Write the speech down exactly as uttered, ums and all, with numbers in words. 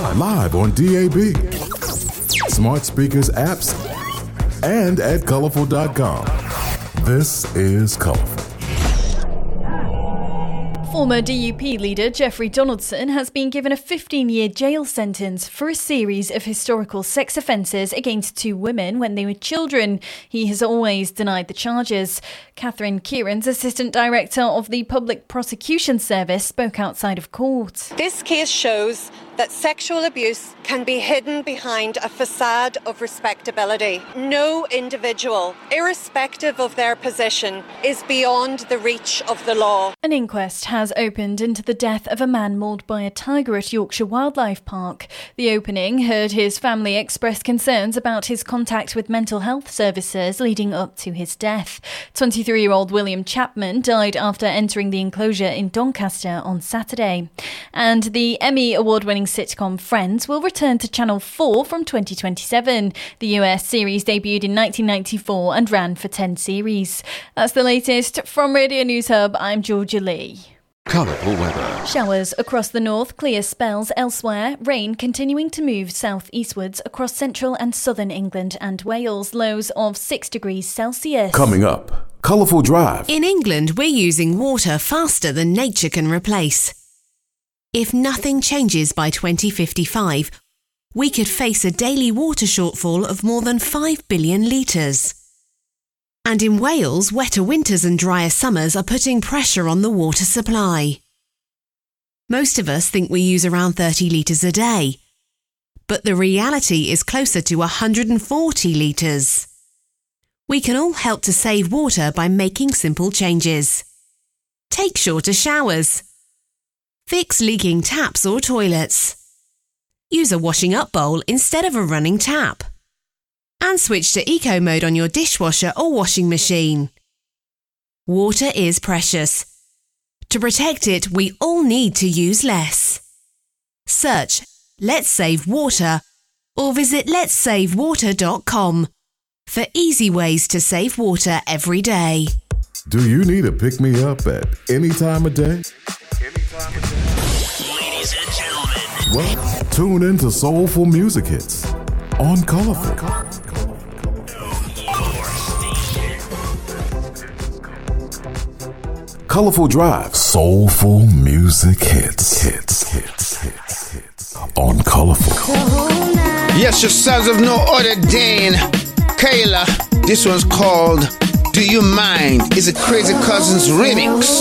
Live, live on D A B, smart speakers, apps, and at colorful dot com. This is Colorful. Former D U P leader Jeffrey Donaldson has been given a fifteen-year jail sentence for a series of historical sex offences against two women when they were children. He has always denied the charges. Catherine Kieran's Assistant Director of the Public Prosecution Service spoke outside of court. This case shows that sexual abuse can be hidden behind a facade of respectability. No individual, irrespective of their position, is beyond the reach of the law. An inquest has opened into the death of a man mauled by a tiger at Yorkshire Wildlife Park. The opening heard his family express concerns about his contact with mental health services leading up to his death. twenty-three-year-old William Chapman died after entering the enclosure in Doncaster on Saturday. And the Emmy Award-winning sitcom Friends will return to Channel four from twenty twenty-seven. The U S series debuted in nineteen ninety-four and ran for ten series. That's the latest from Radio News Hub. I'm Georgia Lee. Colourful weather. Showers across the north, clear spells elsewhere. Rain continuing to move south-eastwards across central and southern England and Wales. Lows of six degrees Celsius. Coming up, Colourful Drive. In England, we're using water faster than nature can replace. If nothing changes by twenty fifty-five, we could face a daily water shortfall of more than five billion litres. And in Wales, wetter winters and drier summers are putting pressure on the water supply. Most of us think we use around thirty litres a day, but the reality is closer to one hundred forty litres. We can all help to save water by making simple changes. Take shorter showers. Fix leaking taps or toilets. Use a washing up bowl instead of a running tap. And switch to eco mode on your dishwasher or washing machine. Water is precious. To protect it, we all need to use less. Search Let's Save Water or visit lets save water dot com for easy ways to save water every day. Do you need a pick-me-up at any time of day? Ladies and gentlemen. Well, tune in to Soulful Music Hits on Colorful. Colorful Drive. Soulful Music Hits. Hits. Hits. Hits. Hits. On Colorful. Yes, your sons of no other Dane. Kayla. This one's called Do You Mind? It's a Crazy Cousins remix.